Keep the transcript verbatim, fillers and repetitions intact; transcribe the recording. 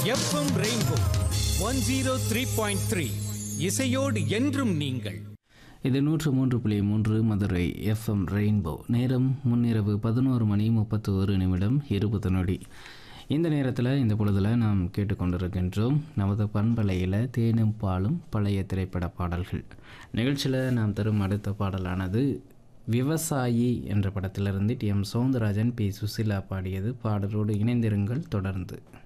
FM rainbow one zero three point three இசையோடு என்றும் நீங்கள். இது நூற்று மூன்று புள்ளி மூன்று மதுரை எஃப்எம் ரெயின்போ. நேரம் முன்னிரவு பதினோரு மணி முப்பத்தி ஒரு நிமிடம் இருபது நொடி. இந்த நேரத்தில் இந்த பொழுதில் நாம் கேட்டுக்கொண்டிருக்கின்றோம் நமது பண்பலையில் தேனும் பாலும் பழைய திரைப்பட பாடல்கள் நிகழ்ச்சியில் நாம் தரும் அடுத்த பாடலானது விவசாயி என்ற படத்திலிருந்து D M Soundararajan, B Susheela பாடியது. பாடலோடு இணைந்திருங்கள் தொடர்ந்து.